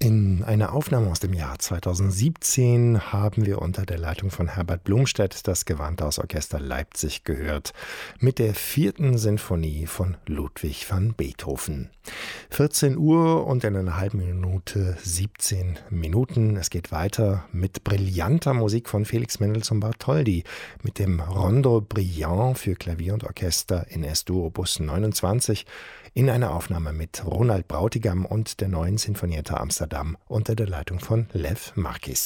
In einer Aufnahme aus dem Jahr 2017 haben wir unter der Leitung von Herbert Blomstedt das Gewandhausorchester Leipzig gehört, mit der 4. Sinfonie von Ludwig van Beethoven. 14 Uhr und in einer halben Minute 17 Minuten. Es geht weiter mit brillanter Musik von Felix Mendelssohn Bartholdy, mit dem Rondo Brillant für Klavier und Orchester in S-Dur Opus 29, in einer Aufnahme mit Ronald Brautigam und der Neuen Sinfonietta Amsterdam unter der Leitung von Lev Marquis.